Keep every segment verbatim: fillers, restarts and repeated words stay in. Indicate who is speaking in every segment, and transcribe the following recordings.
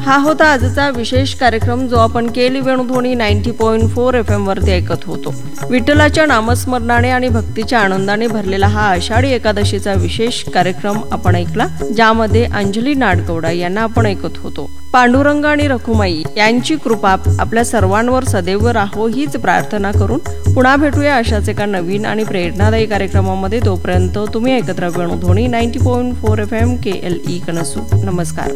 Speaker 1: हा होता आजचा विशेष कार्यक्रम, जो आपण केली Venudhwani ninety point four F M वरती ऐकत होतो. विठ्ठलाच्या नामस्मरणाने आणि भक्तीच्या आनंदाने भरलेला हा आषाढी एकादशीचा विशेष कार्यक्रम आपण ऐकला, ज्यामध्ये अंजली नाडगौडा यांना आपण ऐकत होतो. पांडुरंग आणि रखुमाई यांची कृपा आपल्या सर्वांवर सदैव राहो हीच प्रार्थना करून पुन्हा भेटूया अशाच एका नवीन आणि प्रेरणादायी कार्यक्रमामध्ये. तोपर्यंत तुम्ही ऐकत राहा Venudhwani ninety point four F M के एल ई कनसू. नमस्कार.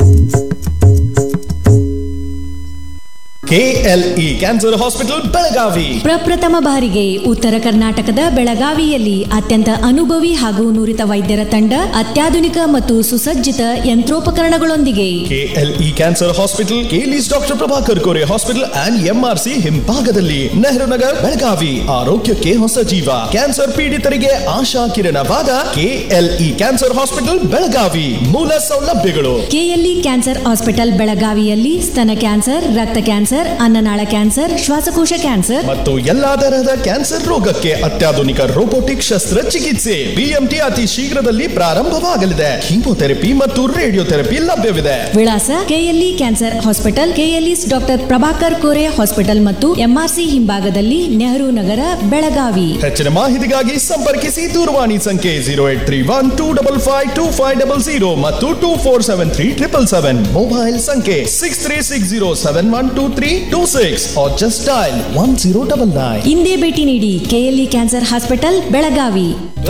Speaker 2: ಕೆಎಲ್ಇ ಕ್ಯಾನ್ಸರ್ ಹಾಸ್ಪಿಟಲ್ ಬೆಳಗಾವಿ
Speaker 3: ಪ್ರಪ್ರಥಮ ಬಾರಿಗೆ ಉತ್ತರ ಕರ್ನಾಟಕದ ಬೆಳಗಾವಿಯಲ್ಲಿ ಅತ್ಯಂತ ಅನುಭವಿ ಹಾಗೂ ನುರಿತ ವೈದ್ಯರ ತಂಡ, ಅತ್ಯಾಧುನಿಕ ಮತ್ತು ಸುಸಜ್ಜಿತ ಯಂತ್ರೋಪಕರಣಗಳೊಂದಿಗೆ.
Speaker 2: KLE cancer hospital, ಕೇಲಿಸ್ doctor Prabhakar Kore hospital and MRC ಹಿಂಭಾಗದಲ್ಲಿ, ನೆಹರು ನಗರ್, ಬೆಳಗಾವಿ. ಆರೋಗ್ಯಕ್ಕೆ ಹೊಸ ಜೀವ. ಕ್ಯಾನ್ಸರ್ ಪೀಡಿತರಿಗೆ ಆಶಾ ಕಿರಣವಾದ ಕೆಎಲ್ಇ ಕ್ಯಾನ್ಸರ್ ಹಾಸ್ಪಿಟಲ್ ಬೆಳಗಾವಿ. ಮೂಲ ಸೌಲಭ್ಯಗಳು:
Speaker 3: ಕೆಎಲ್ಇ ಕ್ಯಾನ್ಸರ್ ಹಾಸ್ಪಿಟಲ್ ಬೆಳಗಾವಿಯಲ್ಲಿ ಸ್ತನ ಕ್ಯಾನ್ಸರ್, ರಕ್ತ ಕ್ಯಾನ್ಸರ್, ಅನ್ನನಾಳ ಕ್ಯಾನ್ಸರ್, ಶ್ವಾಸಕೋಶ ಕ್ಯಾನ್ಸರ್
Speaker 2: ಮತ್ತು ಎಲ್ಲಾ ತರಹದ ಕ್ಯಾನ್ಸರ್ ರೋಗಕ್ಕೆ ಅತ್ಯಾಧುನಿಕ ರೋಬೋಟಿಕ್ ಶಸ್ತ್ರಚಿಕಿತ್ಸೆ. ಬಿಎಂಟಿ ಅತಿ ಶೀಘ್ರದಲ್ಲಿ ಪ್ರಾರಂಭವಾಗಲಿದೆ. ಕೀಮೋಥೆರಪಿ ಮತ್ತು ರೇಡಿಯೋಥೆರಪಿ ಲಭ್ಯವಿದೆ.
Speaker 3: ವಿಳಾಸ: KLE cancer hospital, KLES doctor Prabhakar Kore hospital ಮತ್ತು ಎಂಆರ್ಸಿ ಹಿಂಭಾಗದಲ್ಲಿ, ನೆಹರು ನಗರ, ಬೆಳಗಾವಿ.
Speaker 2: ಹೆಚ್ಚಿನ ಮಾಹಿತಿಗಾಗಿ ಸಂಪರ್ಕಿಸಿ. ದೂರವಾಣಿ ಸಂಖ್ಯೆ zero eight three one two double five two five double zero ಮತ್ತು two four seven three triple seven. Mobile ಸಂಖ್ಯೆ six three six zero seven one two three two six or just dial one zero double nine.
Speaker 3: ಇಂದೇ ಭೇಟಿ ನೀಡಿ KLE cancer hospital Belagavi.